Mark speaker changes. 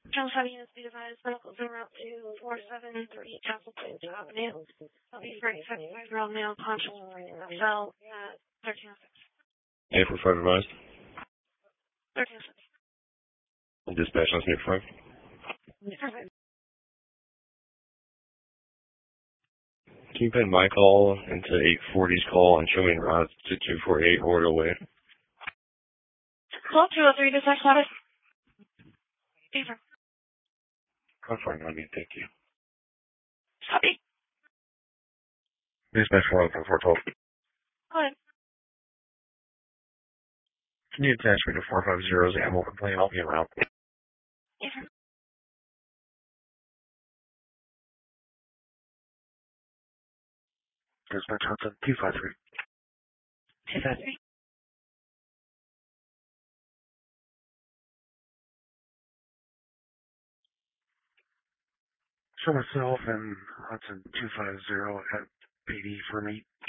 Speaker 1: Charles Heavy units be advised, medicals en route to 4738 Castle Plains Avenue. I'll be 35-year-old male conscious cell at 1306.
Speaker 2: 845 advised.
Speaker 1: 1306.
Speaker 2: Dispatch on 845.
Speaker 1: Perfect.
Speaker 2: Keep in my call into 840's call and show me routes to 248 Order Way.
Speaker 1: Call 203 dispatch status. Beaver.
Speaker 2: Confirm, I mean, thank you.
Speaker 1: Copy.
Speaker 2: Dispatch 412.
Speaker 1: Go ahead.
Speaker 2: Can you attach me to 450's ammo complaint? I'll be around.
Speaker 1: Beaver.
Speaker 2: Dispatch Hudson 253.
Speaker 1: 253.
Speaker 2: Show myself and Hudson 250 at PD for me.